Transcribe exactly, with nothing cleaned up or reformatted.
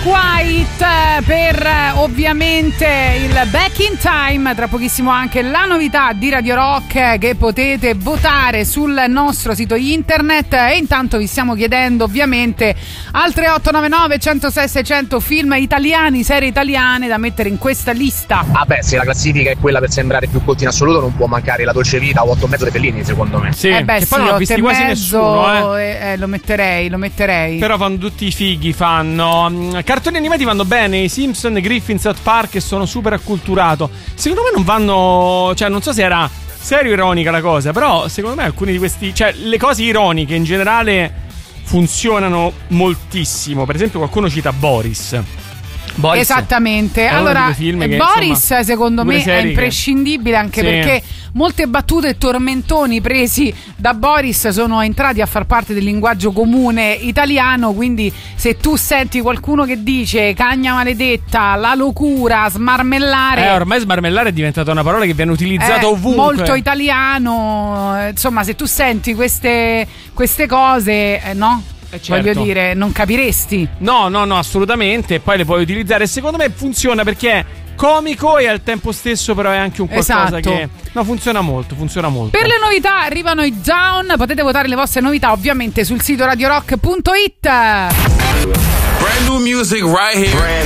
White per ovviamente il Back in Time. Tra pochissimo anche la novità di Radio Rock che potete votare sul nostro sito internet. E intanto vi stiamo chiedendo ovviamente al tre otto nove nove uno zero sei sei zero zero film italiani, serie italiane da mettere in questa lista. Ah beh, se la classifica è quella per sembrare più colti in assoluto, non può mancare La Dolce Vita o otto e mezzo dei Fellini, secondo me. Sì, eh beh, che sì, poi non l'ha visti quasi mezzo, nessuno, eh. Eh, eh, lo metterei, lo metterei. Però fanno tutti i fighi, fanno. Cartoni animati vanno bene, i Simpson, i Griffin, South Park, e sono super acculturato. Secondo me non vanno, cioè non so se era serio ironica la cosa, però secondo me alcuni di questi, cioè le cose ironiche in generale funzionano moltissimo. Per esempio qualcuno cita Boris. Boris Esattamente. Allora, che, Boris insomma, secondo me è imprescindibile anche sì. perché molte battute e tormentoni presi da Boris sono entrati a far parte del linguaggio comune italiano, quindi se tu senti qualcuno che dice cagna maledetta, la locura, smarmellare, eh, ormai smarmellare è diventata una parola che viene utilizzata ovunque, molto italiano, insomma, se tu senti queste, queste cose, eh, no? Eh certo. Voglio dire, non capiresti. No, no, no, assolutamente. E poi le puoi utilizzare. Secondo me funziona perché è comico e al tempo stesso però è anche un qualcosa esatto. che no, funziona molto, funziona molto. Per le novità arrivano i Down. Potete votare le vostre novità ovviamente sul sito radio rock punto it. Brand new music right here. Brand